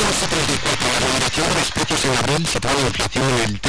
11:34. La regulación de los precios en abril situó la inflación en el